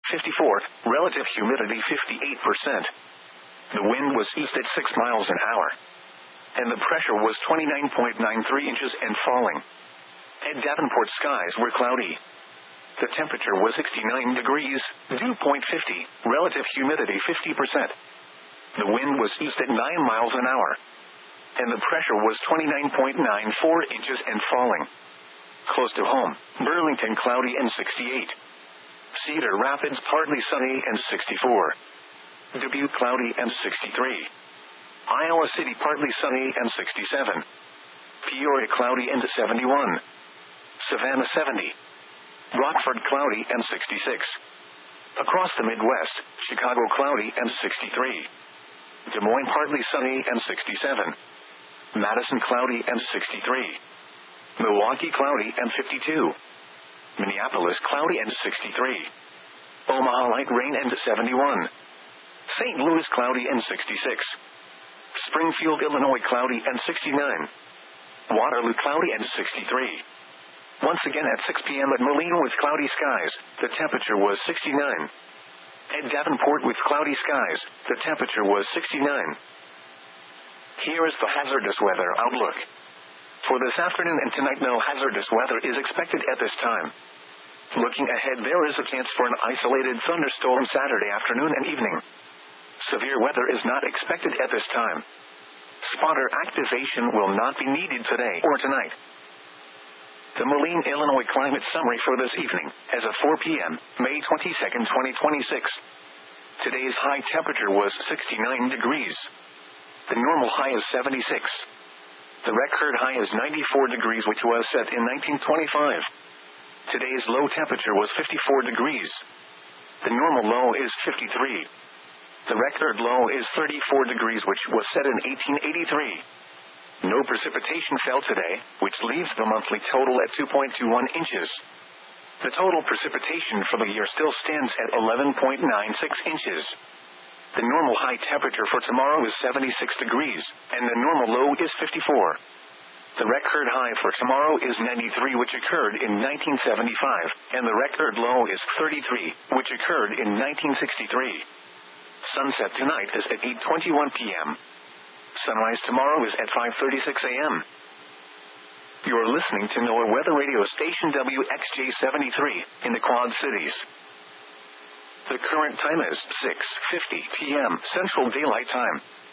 54, relative humidity 58%. The wind was east at 6 miles an hour, and the pressure was 29.93 inches and falling. At Davenport, skies were cloudy. The temperature was 69 degrees, dew point 50, relative humidity 50%. The wind was east at 9 miles an hour, and the pressure was 29.94 inches and falling. Close to home, Burlington cloudy and 68. Cedar Rapids partly sunny and 64. Dubuque cloudy and 63. Iowa City partly sunny and 67. Peoria cloudy and 71. Savannah 70. Rockford cloudy and 66. Across the Midwest, Chicago cloudy and 63. Des Moines partly sunny and 67. Madison cloudy and 63. Milwaukee cloudy and 52. Minneapolis cloudy and 63. Omaha light rain and 71. St. Louis cloudy and 66. Springfield, Illinois cloudy and 69. Waterloo cloudy and 63. Once again at 6 p.m. at Moline with cloudy skies, the temperature was 69. At Davenport with cloudy skies, the temperature was 69. Here is the hazardous weather outlook. For this afternoon and tonight, no hazardous weather is expected at this time. Looking ahead, there is a chance for an isolated thunderstorm Saturday afternoon and evening. Severe weather is not expected at this time. Spotter activation will not be needed today or tonight. The Moline, Illinois climate summary for this evening, as of 4 p.m., May 22, 2026. Today's high temperature was 69 degrees. The normal high is 76. The record high is 94 degrees, which was set in 1925. Today's low temperature was 54 degrees. The normal low is 53. The record low is 34 degrees, which was set in 1883. No precipitation fell today, which leaves the monthly total at 2.21 inches. The total precipitation for the year still stands at 11.96 inches. The normal high temperature for tomorrow is 76 degrees, and the normal low is 54. The record high for tomorrow is 93, which occurred in 1975, and the record low is 33, which occurred in 1963. Sunset tonight is at 8:21 p.m. Sunrise tomorrow is at 5:36 a.m. You're listening to NOAA Weather Radio Station WXJ-73 in the Quad Cities. The current time is 6:50 p.m. Central Daylight Time.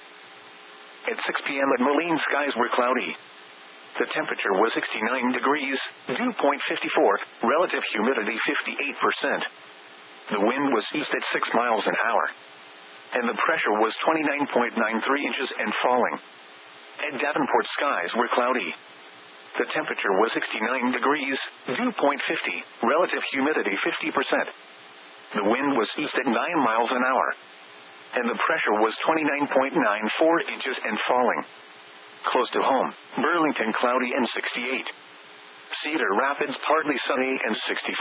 At 6 p.m. at Moline, skies were cloudy. The temperature was 69 degrees, dew point 54, relative humidity 58%. The wind was east at 6 miles an hour, and the pressure was 29.93 inches and falling. At Davenport, skies were cloudy. The temperature was 69 degrees, dew point 50, relative humidity 50%. The wind was east at 9 miles an hour, and the pressure was 29.94 inches and falling. Close to home, Burlington cloudy and 68. Cedar Rapids partly sunny and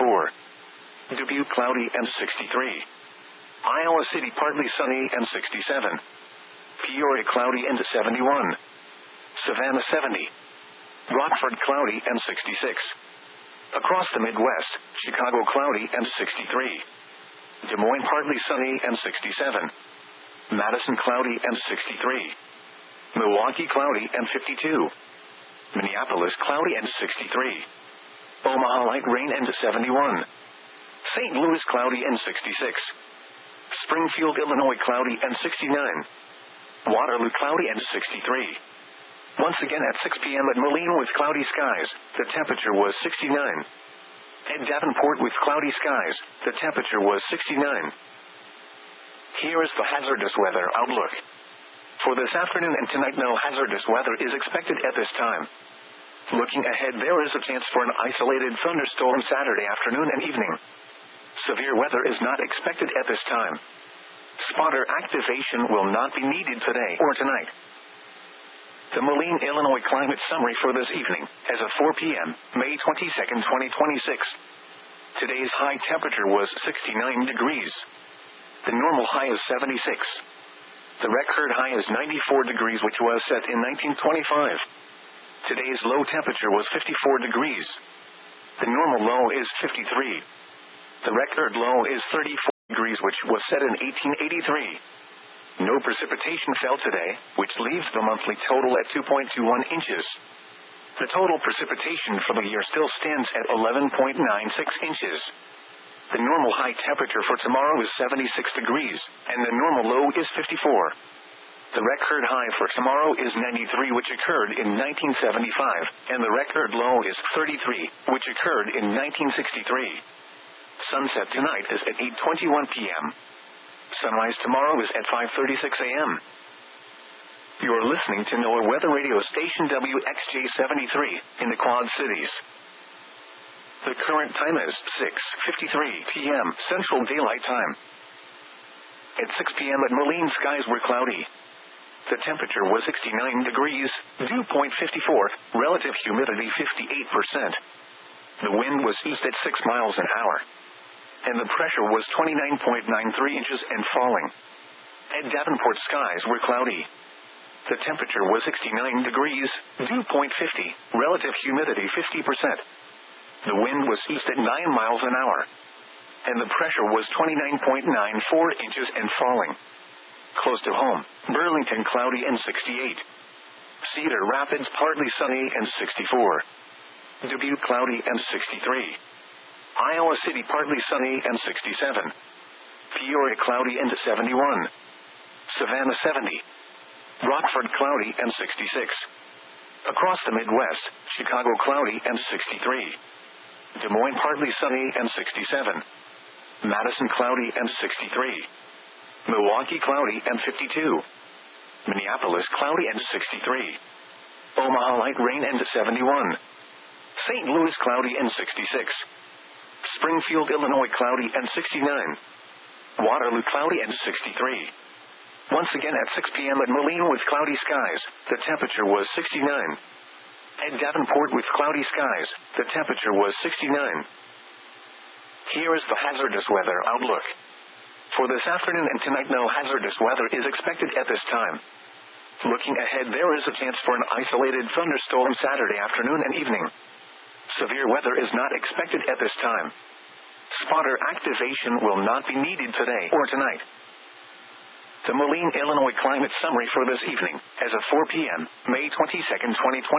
64. Dubuque cloudy and 63. Iowa City partly sunny and 67. Peoria cloudy and 71. Savannah 70. Rockford cloudy and 66. Across the Midwest, Chicago cloudy and 63. Des Moines partly sunny and 67. Madison cloudy and 63. Milwaukee cloudy and 52. Minneapolis cloudy and 63. Omaha light rain and 71. St. Louis cloudy and 66. Springfield, Illinois cloudy and 69. Waterloo cloudy and 63. Once again at 6 p.m. at Moline with cloudy skies, the temperature was 69. At Davenport with cloudy skies, the temperature was 69. Here is the hazardous weather outlook. For this afternoon and tonight, no hazardous weather is expected at this time. Looking ahead, there is a chance for an isolated thunderstorm Saturday afternoon and evening. Severe weather is not expected at this time. Spotter activation will not be needed today or tonight. The Moline, Illinois climate summary for this evening, as of 4 p.m., May 22, 2026. Today's high temperature was 69 degrees. The normal high is 76. The record high is 94 degrees, which was set in 1925. Today's low temperature was 54 degrees. The normal low is 53. The record low is 34. degrees, which was set in 1883. No precipitation fell today, which leaves the monthly total at 2.21 inches. The total precipitation for the year still stands at 11.96 inches. The normal high temperature for tomorrow is 76 degrees, and the normal low is 54. The record high for tomorrow is 93, which occurred in 1975, and the record low is 33, which occurred in 1963. Sunset tonight is at 8:21 p.m. Sunrise tomorrow is at 5:36 a.m. You are listening to NOAA Weather Radio Station WXJ-73 in the Quad Cities. The current time is 6:53 p.m. Central Daylight Time. At 6 p.m. at Moline, skies were cloudy. The temperature was 69 degrees, dew point 54, relative humidity 58%. The wind was east at 6 miles an hour. And the pressure was 29.93 inches and falling. At Davenport, skies were cloudy. The temperature was 69 degrees, dew point 50, relative humidity 50%. The wind was east at 9 miles an hour. And the pressure was 29.94 inches and falling. Close to home, Burlington cloudy and 68. Cedar Rapids partly sunny and 64. Dubuque cloudy and 63. Iowa City partly sunny and 67. Peoria cloudy and 71. Savannah 70. Rockford cloudy and 66. Across the Midwest, Chicago cloudy and 63. Des Moines partly sunny and 67. Madison cloudy and 63. Milwaukee cloudy and 52. Minneapolis cloudy and 63. Omaha light rain and 71. St. Louis cloudy and 66. Springfield, Illinois cloudy and 69. Waterloo cloudy and 63. Once again at 6 p.m. at Moline with cloudy skies, the temperature was 69. At Davenport with cloudy skies, the temperature was 69. Here is the hazardous weather outlook. For this afternoon and tonight, no hazardous weather is expected at this time. Looking ahead, there is a chance for an isolated thunderstorm Saturday afternoon and evening. Severe weather is not expected at this time. Spotter activation will not be needed today or tonight. The Moline, Illinois climate summary for this evening, as of 4 p.m., May 22, 2026.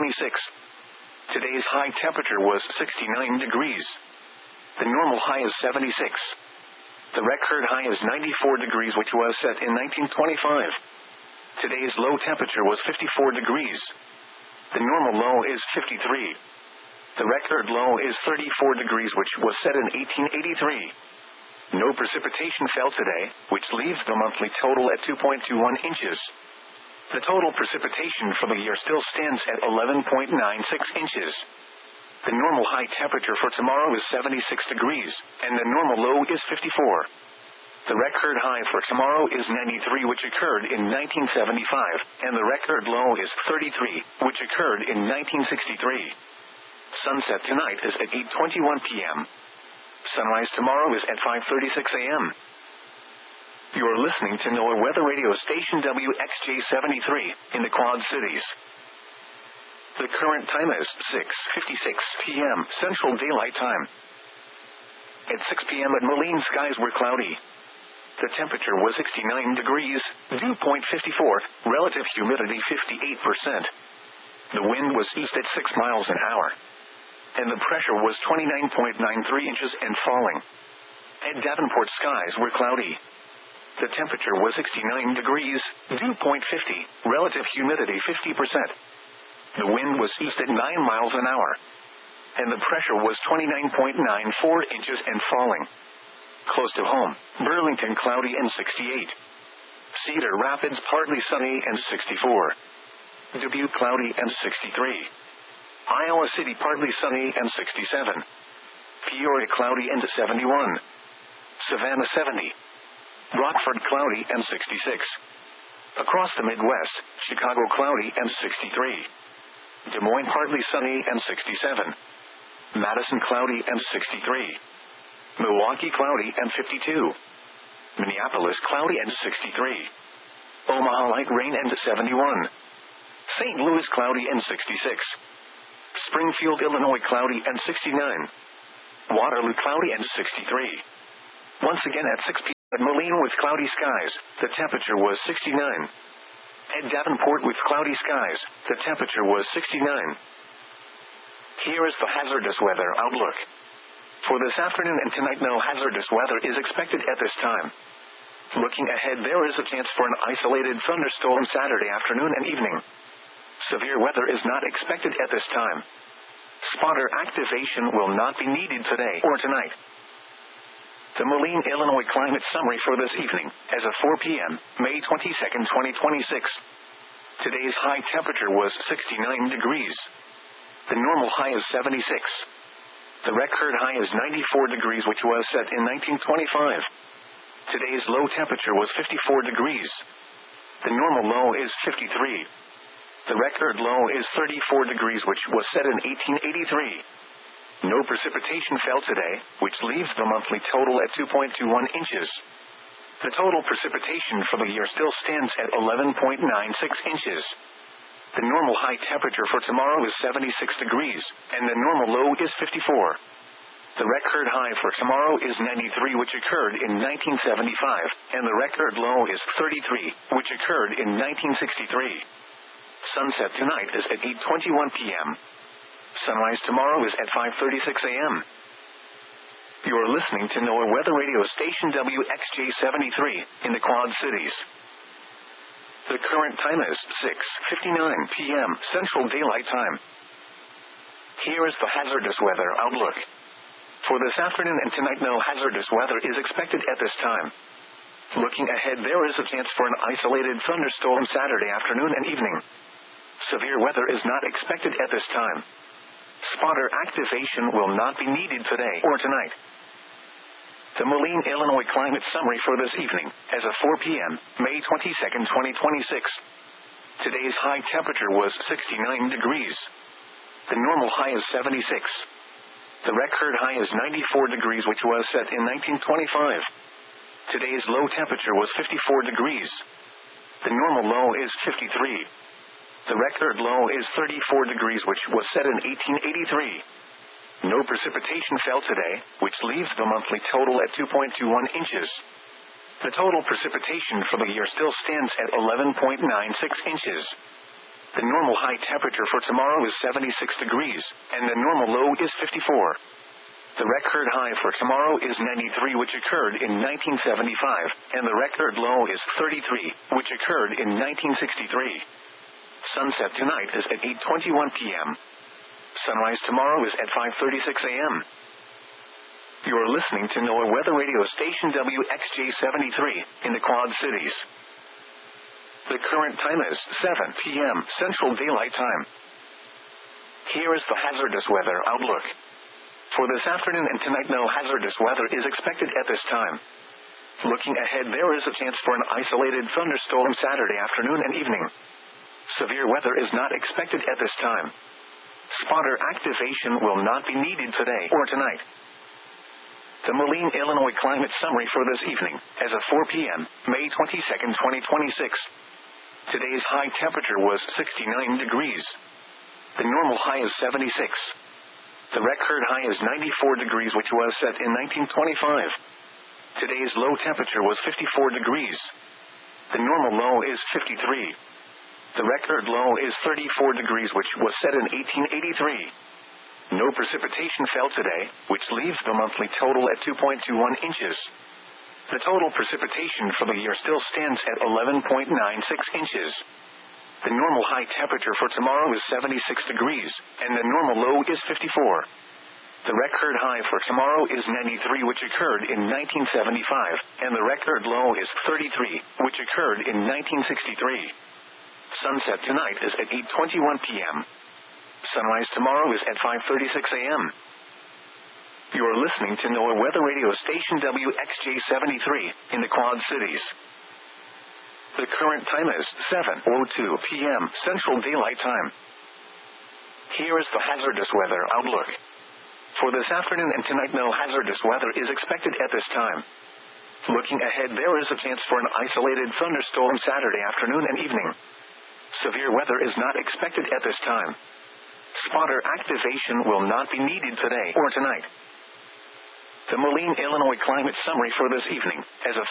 Today's high temperature was 69 degrees. The normal high is 76. The record high is 94 degrees, which was set in 1925. Today's low temperature was 54 degrees. The normal low is 53. The record low is 34 degrees, which was set in 1883. No precipitation fell today, which leaves the monthly total at 2.21 inches. The total precipitation for the year still stands at 11.96 inches. The normal high temperature for tomorrow is 76 degrees, and the normal low is 54. The record high for tomorrow is 93, which occurred in 1975, and the record low is 33, which occurred in 1963. Sunset tonight is at 8:21 p.m. Sunrise tomorrow is at 5:36 a.m. You are listening to NOAA Weather Radio Station WXJ-73 in the Quad Cities. The current time is 6:56 p.m. Central Daylight Time. At 6 p.m. at Moline, skies were cloudy. The temperature was 69 degrees, dew point 54, relative humidity 58%. The wind was east at 6 miles an hour. And the pressure was 29.93 inches and falling. At Davenport, skies were cloudy. The temperature was 69 degrees, dew point 50, relative humidity 50%. The wind was east at 9 miles an hour. And the pressure was 29.94 inches and falling. Close to home, Burlington cloudy and 68. Cedar Rapids partly sunny and 64. Dubuque cloudy and 63. Iowa City partly sunny and 67. Peoria cloudy and 71. Savannah 70. Rockford cloudy and 66. Across the Midwest, Chicago cloudy and 63. Des Moines partly sunny and 67. Madison cloudy and 63. Milwaukee cloudy and 52. Minneapolis cloudy and 63. Omaha light rain and 71. St. Louis cloudy and 66. Springfield, Illinois cloudy and 69. Waterloo cloudy and 63. Once again at 6 p.m. At Moline with cloudy skies, the temperature was 69. At Davenport with cloudy skies, the temperature was 69. Here is the hazardous weather outlook. For this afternoon and tonight, no hazardous weather is expected at this time. Looking ahead, there is a chance for an isolated thunderstorm Saturday afternoon and evening. Severe weather is not expected at this time. Spotter activation will not be needed today or tonight. The Moline, Illinois climate summary for this evening, as of 4 p.m., May 22, 2026. Today's high temperature was 69 degrees. The normal high is 76. The record high is 94 degrees, which was set in 1925. Today's low temperature was 54 degrees. The normal low is 53. The record low is 34 degrees, which was set in 1883. No precipitation fell today, which leaves the monthly total at 2.21 inches. The total precipitation for the year still stands at 11.96 inches. The normal high temperature for tomorrow is 76 degrees, and the normal low is 54. The record high for tomorrow is 93, which occurred in 1975, and the record low is 33, which occurred in 1963. Sunset tonight is at 8:21 p.m. Sunrise tomorrow is at 5:36 a.m. You are listening to NOAA Weather Radio Station WXJ-73 in the Quad Cities. The current time is 6:59 p.m. Central Daylight Time. Here is the hazardous weather outlook. For this afternoon and tonight, no hazardous weather is expected at this time. Looking ahead, there is a chance for an isolated thunderstorm Saturday afternoon and evening. Severe weather is not expected at this time. Spotter activation will not be needed today or tonight. The Moline, Illinois climate summary for this evening, as of 4 p.m., May 22, 2026. Today's high temperature was 69 degrees. The normal high is 76. The record high is 94 degrees, which was set in 1925. Today's low temperature was 54 degrees. The normal low is 53. The record low is 34 degrees, which was set in 1883. No precipitation fell today, which leaves the monthly total at 2.21 inches. The total precipitation for the year still stands at 11.96 inches. The normal high temperature for tomorrow is 76 degrees, and the normal low is 54. The record high for tomorrow is 93, which occurred in 1975, and the record low is 33, which occurred in 1963. Sunset tonight is at 8:21 p.m. Sunrise tomorrow is at 5:36 a.m. You are listening to NOAA Weather Radio Station WXJ-73 in the Quad Cities. The current time is 7 p.m. Central Daylight Time. Here is the hazardous weather outlook. For this afternoon and tonight, no hazardous weather is expected at this time. Looking ahead, there is a chance for an isolated thunderstorm Saturday afternoon and evening. Severe weather is not expected at this time. Spotter activation will not be needed today or tonight. The Moline, Illinois climate summary for this evening, as of 4 p.m., May 22, 2026. Today's high temperature was 69 degrees. The normal high is 76. The record high is 94 degrees, which was set in 1925. Today's low temperature was 54 degrees. The normal low is 53. The record low is 34 degrees, which was set in 1883. No precipitation fell today, which leaves the monthly total at 2.21 inches. The total precipitation for the year still stands at 11.96 inches. The normal high temperature for tomorrow is 76 degrees, and the normal low is 54. The record high for tomorrow is 93, which occurred in 1975, and the record low is 33, which occurred in 1963. Sunset tonight is at 8:21 p.m. Sunrise tomorrow is at 5:36 a.m. You are listening to NOAA Weather Radio Station WXJ-73 in the Quad Cities. The current time is 7:02 p.m. Central Daylight Time. Here is the hazardous weather outlook. For this afternoon and tonight, no hazardous weather is expected at this time. Looking ahead, there is a chance for an isolated thunderstorm Saturday afternoon and evening. Severe weather is not expected at this time. Spotter activation will not be needed today or tonight. The Moline, Illinois climate summary for this evening, as of